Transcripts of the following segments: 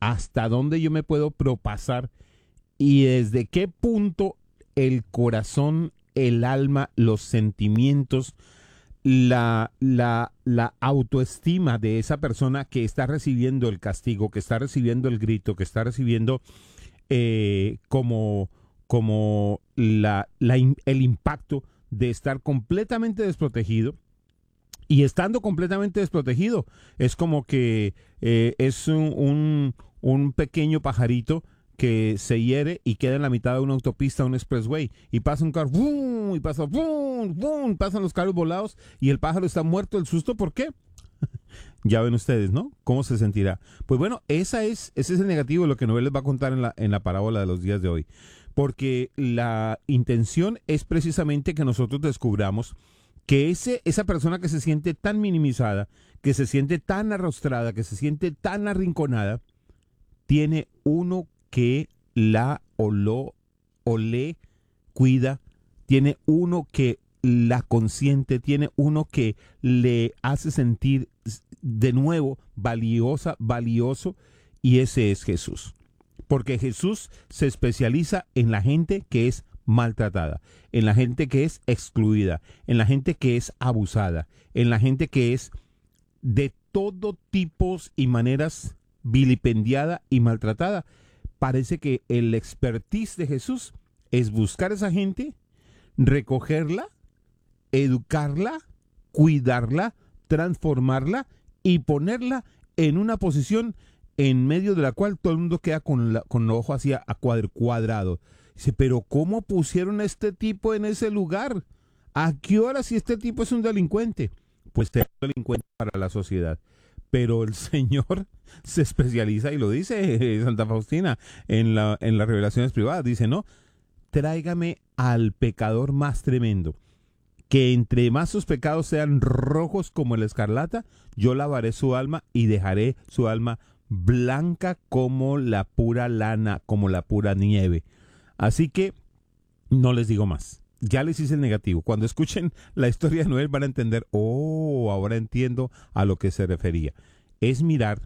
hasta dónde yo me puedo propasar y desde qué punto el corazón, el alma, los sentimientos, la autoestima de esa persona que está recibiendo el castigo, que está recibiendo el grito, que está recibiendo como el impacto de estar completamente desprotegido. Y estando completamente desprotegido, es como que es un pequeño pajarito que se hiere y queda en la mitad de una autopista, un expressway, y pasa un carro, ¡bum! Y pasa, ¡bum! ¡Bum! Pasan los carros volados y el pájaro está muerto del susto. ¿Por qué? Ya ven ustedes, ¿no? ¿Cómo se sentirá? Pues bueno, ese es el negativo de lo que Noel les va a contar en la parábola de los días de hoy. Porque la intención es precisamente que nosotros descubramos que esa persona que se siente tan minimizada, que se siente tan arrostrada, que se siente tan arrinconada, tiene uno que la o le cuida, tiene uno que la consiente, tiene uno que le hace sentir de nuevo valioso, y ese es Jesús. Porque Jesús se especializa en la gente que es maltratada, en la gente que es excluida, en la gente que es abusada, en la gente que es de todo tipos y maneras vilipendiada y maltratada. Parece que el expertise de Jesús es buscar a esa gente, recogerla, educarla, cuidarla, transformarla y ponerla en una posición en medio de la cual todo el mundo queda con los ojos así a cuadrado. Dice, pero ¿cómo pusieron a este tipo en ese lugar? ¿A qué hora si este tipo es un delincuente? Pues es un delincuente para la sociedad. Pero el Señor se especializa, y lo dice Santa Faustina en las revelaciones privadas, dice, no, tráigame al pecador más tremendo, que entre más sus pecados sean rojos como la escarlata, yo lavaré su alma y dejaré su alma blanca como la pura lana, como la pura nieve. Así que no les digo más. Ya les hice el negativo. Cuando escuchen la historia de Noel van a entender, ahora entiendo a lo que se refería. Es mirar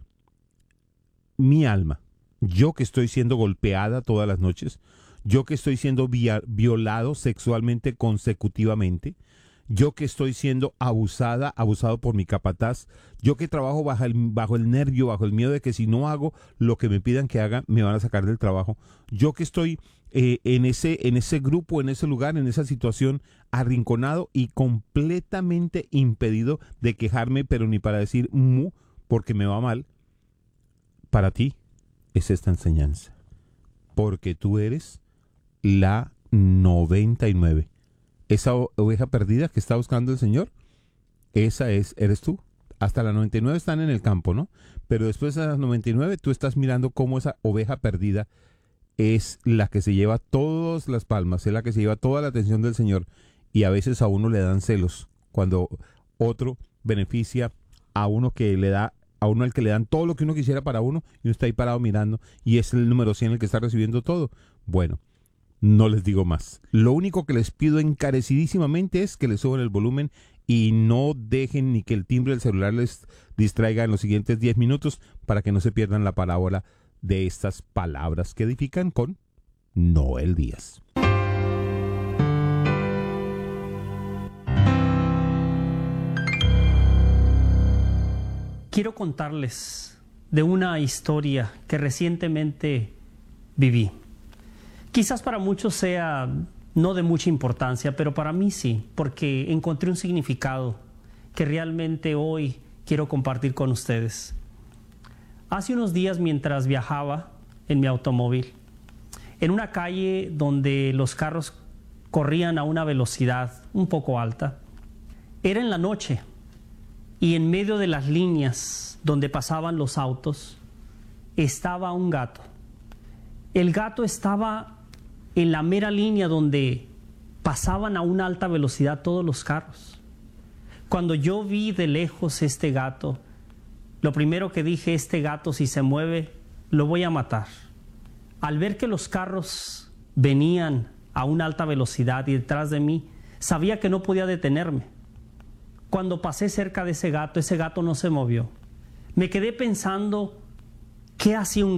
mi alma. Yo que estoy siendo golpeada todas las noches, yo que estoy siendo violado sexualmente consecutivamente, yo que estoy siendo abusado por mi capataz, yo que trabajo bajo el nervio, bajo el miedo de que si no hago lo que me pidan que haga, me van a sacar del trabajo, yo que estoy en ese grupo, en ese lugar, en esa situación, arrinconado y completamente impedido de quejarme, pero ni para decir mu, porque me va mal. Para ti es esta enseñanza, porque tú eres la 99. Esa oveja perdida que está buscando el Señor, eres tú. Hasta las 99 están en el campo, ¿no? Pero después de las 99 tú estás mirando cómo esa oveja perdida es la que se lleva todas las palmas, es la que se lleva toda la atención del Señor, y a veces a uno le dan celos cuando otro beneficia a uno que le da, a uno al que le dan todo lo que uno quisiera para uno, y uno está ahí parado mirando, y es el número 100 el que está recibiendo todo. Bueno, no les digo más. Lo único que les pido encarecidísimamente es que le suban el volumen y no dejen ni que el timbre del celular les distraiga en los siguientes 10 minutos para que no se pierdan la parábola de estas palabras que edifican con Noel Díaz. Quiero contarles de una historia que recientemente viví. Quizás para muchos sea no de mucha importancia, pero para mí sí, porque encontré un significado que realmente hoy quiero compartir con ustedes. Hace unos días, mientras viajaba en mi automóvil, en una calle donde los carros corrían a una velocidad un poco alta, era en la noche, y en medio de las líneas donde pasaban los autos estaba un gato. El gato estaba en la mera línea donde pasaban a una alta velocidad todos los carros. Cuando yo vi de lejos este gato, lo primero que dije, este gato si se mueve, lo voy a matar. Al ver que los carros venían a una alta velocidad y detrás de mí, sabía que no podía detenerme. Cuando pasé cerca de ese gato no se movió. Me quedé pensando, ¿qué hacía un